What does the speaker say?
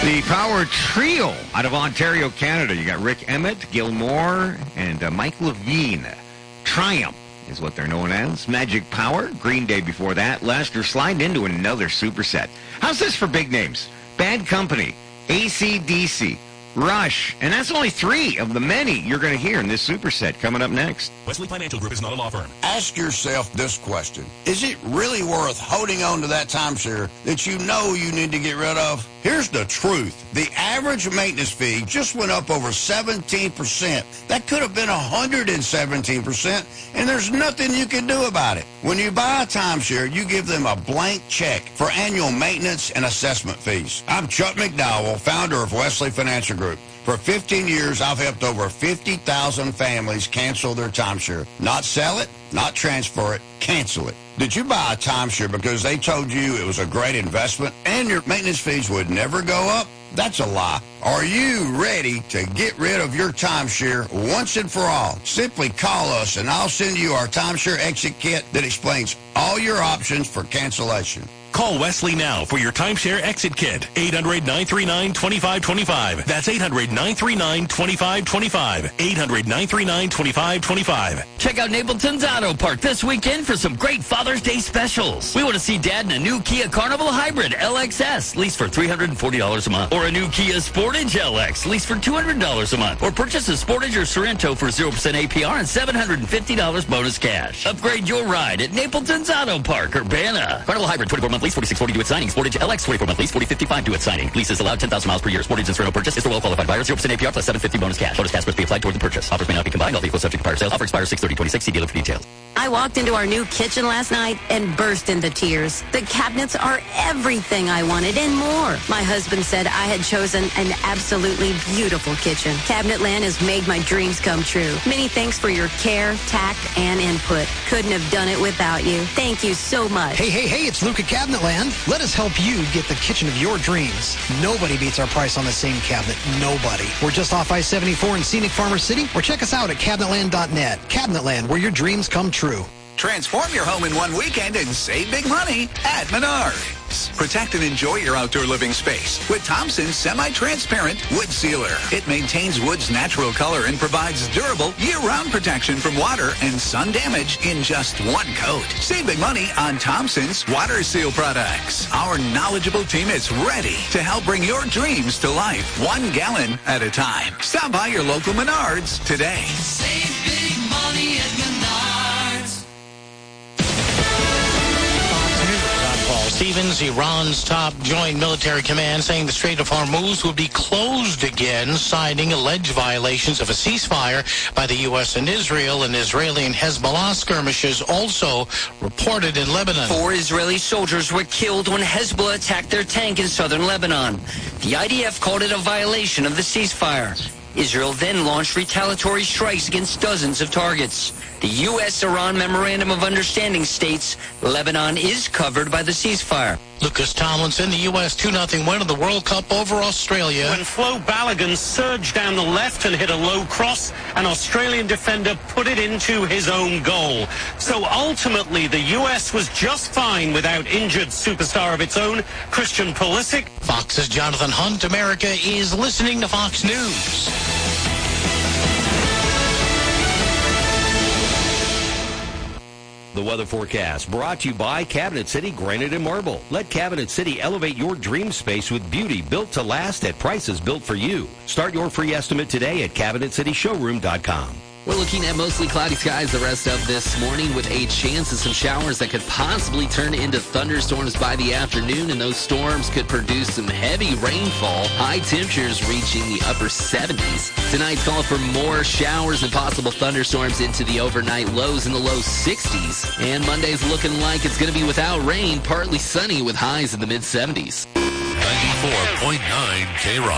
The Power Trio out of Ontario, Canada. You got Rick Emmett, Gil Moore, and Mike Levine. Triumph is what they're known as. Magic Power, Green Day before that. Lester sliding into another superset. How's this for big names? Bad Company, AC/DC, Rush, and that's only 3 of the many you're going to hear in this superset coming up next. Wesley Financial Group is not a law firm. Ask yourself this question. Is it really worth holding on to that timeshare that you know you need to get rid of? Here's the truth. The average maintenance fee just went up over 17%. That could have been 117%, and there's nothing you can do about it. When you buy a timeshare, you give them a blank check for annual maintenance and assessment fees. I'm Chuck McDowell, founder of Wesley Financial Group. For 15 years, I've helped over 50,000 families cancel their timeshare. Not sell it, not transfer it, cancel it. Did you buy a timeshare because they told you it was a great investment and your maintenance fees would never go up? That's a lie. Are you ready to get rid of your timeshare once and for all? Simply call us and I'll send you our timeshare exit kit that explains all your options for cancellation. Call Wesley now for your timeshare exit kit. 800-939-2525. That's 800-939-2525. 800-939-2525. Check out Napleton's Auto Park this weekend for some great Father's Day specials. We want to see Dad in a new Kia Carnival Hybrid LXS, lease for $340 a month. Or a new Kia Sportage LX, lease for $200 a month. Or purchase a Sportage or Sorento for 0% APR and $750 bonus cash. Upgrade your ride at Napleton's Auto Park, Urbana. Carnival Hybrid, 24-month lease, $46.40 due at signing. Sportage LX, 24-month lease, $40.55 due at signing. Lease is allowed 10,000 miles per year. Sportage and Sorento purchase is for well-qualified buyer, 0% APR plus $750 bonus cash. Bonus cash must be applied toward the purchase. Offers may not be combined. All vehicles subject to prior sales. Offer expires 6/30/26. See dealer for details. I walked into our new kitchen last night and burst into tears. The cabinets are everything I wanted and more. My husband said I had chosen an absolutely beautiful kitchen. Cabinetland has made my dreams come true. Many thanks for your care, tact, and input. Couldn't have done it without you. Thank you so much. Hey, it's Luke at Cabinetland. Let us help you get the kitchen of your dreams. Nobody beats our price on the same cabinet. Nobody. We're just off I-74 in scenic Farmer City, or check us out at cabinetland.net. Cabinetland, where your dreams come true. Transform your home in one weekend and save big money at Menards. Protect and enjoy your outdoor living space with Thompson's semi-transparent wood sealer. It maintains wood's natural color and provides durable year-round protection from water and sun damage in just one coat. Save big money on Thompson's water seal products. Our knowledgeable team is ready to help bring your dreams to life 1 gallon at a time. Stop by your local Menards today. Save big money at Menards. Stevens, Iran's top joint military command, saying the Strait of Hormuz will be closed again, citing alleged violations of a ceasefire by the U.S. and Israel, and Israeli and Hezbollah skirmishes also reported in Lebanon. 4 Israeli soldiers were killed when Hezbollah attacked their tank in southern Lebanon. The IDF called it a violation of the ceasefire. Israel then launched retaliatory strikes against dozens of targets. The U.S.-Iran Memorandum of Understanding states Lebanon is covered by the ceasefire. Lucas Tomlinson, the U.S. 2-0 win of the World Cup over Australia. When Flo Balogun surged down the left and hit a low cross, an Australian defender put it into his own goal. So ultimately, the U.S. was just fine without injured superstar of its own, Christian Pulisic. Fox's Jonathan Hunt. America is listening to Fox News. The weather forecast brought to you by Cabinet City Granite and Marble. Let Cabinet City elevate your dream space with beauty built to last at prices built for you. Start your free estimate today at CabinetCityShowroom.com. We're looking at mostly cloudy skies the rest of this morning with a chance of some showers that could possibly turn into thunderstorms by the afternoon, and those storms could produce some heavy rainfall. High temperatures reaching the upper 70s. Tonight's call for more showers and possible thunderstorms into the overnight lows in the low 60s. And Monday's looking like it's going to be without rain, partly sunny with highs in the mid 70s. 94.9 K-Rock.